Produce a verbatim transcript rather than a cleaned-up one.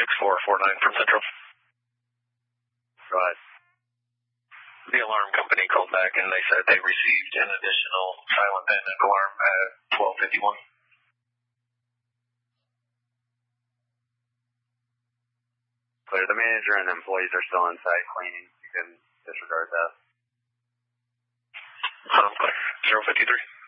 six four four nine from Central. Go ahead. The alarm company called back and they said they received an additional silent panic alarm at twelve fifty-one. Clear. The manager and the employees are still inside cleaning. You can disregard that. Um, clear. zero fifty-three.